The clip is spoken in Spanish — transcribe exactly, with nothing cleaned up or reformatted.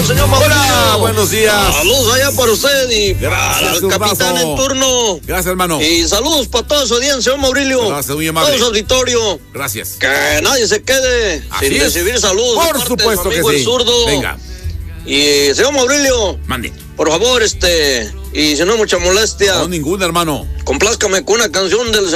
días, señor Mauricio. Hola, buenos días. Saludos allá para usted y Gracias, para el capitán en turno. Gracias, hermano. Y saludos para toda su audiencia, señor Mauricio. Gracias, muy amable. Todo su auditorio. Gracias. Que nadie se quede Así sin es. recibir saludos. Por de parte supuesto de que su amigo sí. el zurdo. Venga. Y señor Mauricio, Mande. por favor, este, y si no hay mucha molestia, No, ninguna, hermano. complázcame con una canción del